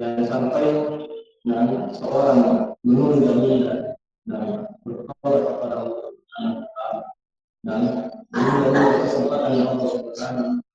dan sampai seorang menunda dan bertobat kepada Allah dan menunda kesempatan yang Allah Subhanahu